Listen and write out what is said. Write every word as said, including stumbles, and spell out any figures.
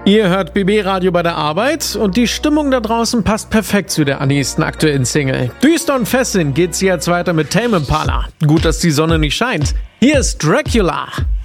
Ihr hört B B-Radio bei der Arbeit und die Stimmung da draußen passt perfekt zu der nächsten aktuellen Single. Düster und fesselnd geht's jetzt weiter mit Tame Impala. Gut, dass die Sonne nicht scheint. Hier ist Dracula.